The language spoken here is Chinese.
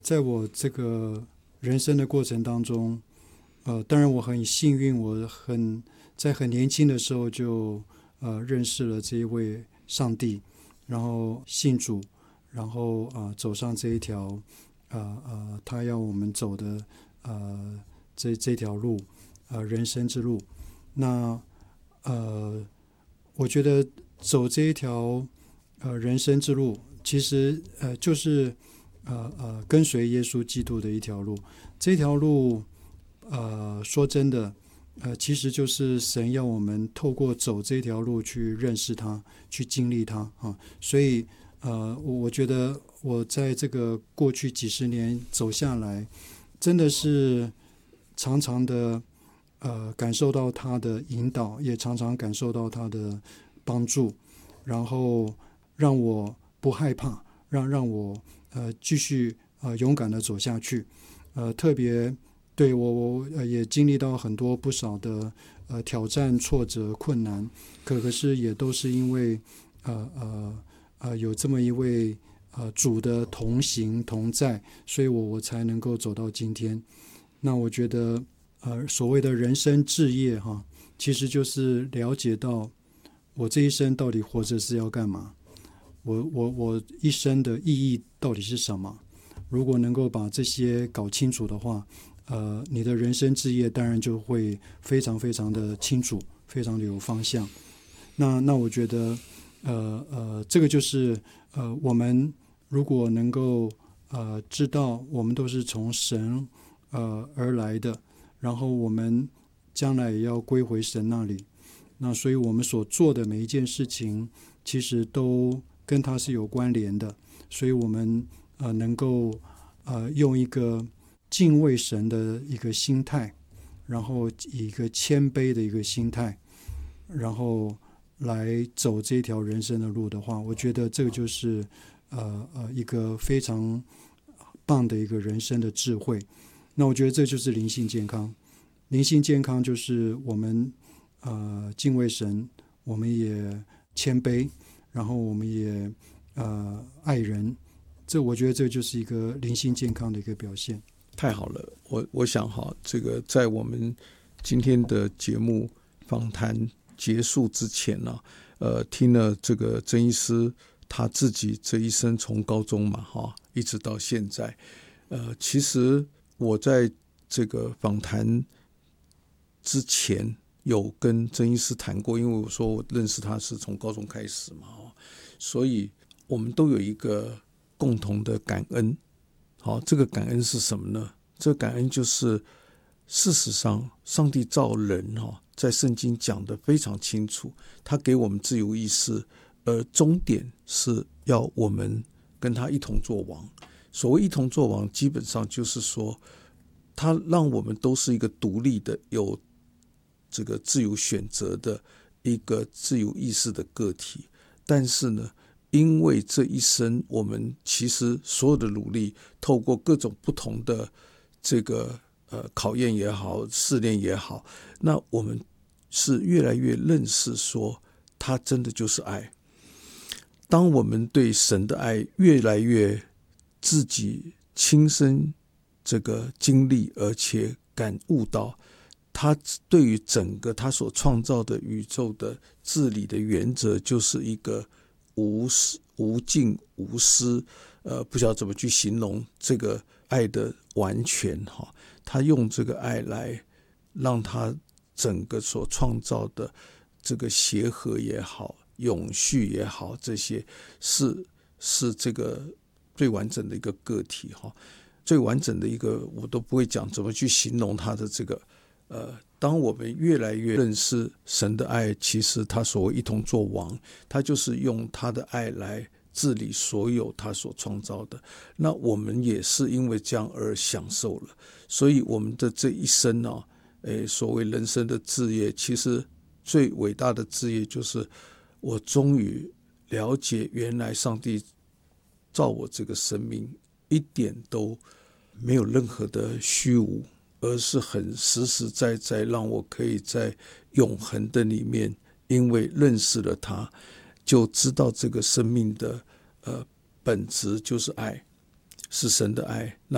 在我这个人生的过程当中，当然我很幸运，在很年轻的时候就认识了这一位上帝，然后信主，然后走上这一条他要我们走的这条路，人生之路。那我觉得走这一条人生之路，其实就是跟随耶稣基督的一条路。这条路说真的其实就是神要我们透过走这条路去认识他，去经历他所以我觉得我在这个过去几十年走下来，真的是常常的感受到他的引导，也常常感受到他的帮助，然后让我不害怕，让我继续勇敢的走下去。特别对我也经历到很多不少的挑战、挫折、困难，可是也都是因为有这么一位主的同行同在，所以我才能够走到今天。那我觉得所谓的人生志业其实就是了解到我这一生到底活着是要干嘛，我一生的意义到底是什么。如果能够把这些搞清楚的话，你的人生志业当然就会非常非常的清楚，非常的有方向。那我觉得这个就是我们如果能够知道我们都是从神而来的，然后我们将来也要归回神那里，那所以我们所做的每一件事情其实都跟他是有关联的，所以我们能够用一个敬畏神的一个心态，然后以一个谦卑的一个心态，然后来走这条人生的路的话，我觉得这个就是一个非常棒的一个人生的智慧。那我觉得这就是灵性健康。灵性健康就是我们敬畏神，我们也谦卑，然后我们也爱人。我觉得这就是一个灵性健康的一个表现。 太好了，我想这个在我们今天的节目访谈结束之前呢，听了这个曾医师他自己这一生从高中嘛一直到现在，其实我在这个访谈之前有跟曾医师谈过，因为我说我认识他是从高中开始嘛，所以我们都有一个共同的感恩。这个感恩是什么呢？这个感恩就是事实上上帝造人在圣经讲得非常清楚，他给我们自由意识，而终点是要我们跟他一同作王。所谓一同作王，基本上就是说他让我们都是一个独立的有这个自由选择的一个自由意识的个体。但是呢，因为这一生我们其实所有的努力，透过各种不同的这个考验也好，试炼也好，那我们是越来越认识说它真的就是爱。当我们对神的爱越来越自己亲身这个经历，而且感悟到他对于整个他所创造的宇宙的治理的原则，就是一个无尽无私，不晓得怎么去形容这个爱的完全他用这个爱来让他整个所创造的这个协和也好，永续也好，这些是这个最完整的一个个体最完整的一个，我都不会讲怎么去形容他的这个当我们越来越认识神的爱，其实他所谓一同作王，他就是用他的爱来治理所有他所创造的。那我们也是因为这样而享受了，所以我们的这一生所谓人生的志业，其实最伟大的志业就是我终于了解原来上帝造我这个生命一点都没有任何的虚无，而是很实实在在让我可以在永恒的里面，因为认识了他，就知道这个生命的本质就是爱，是神的爱。那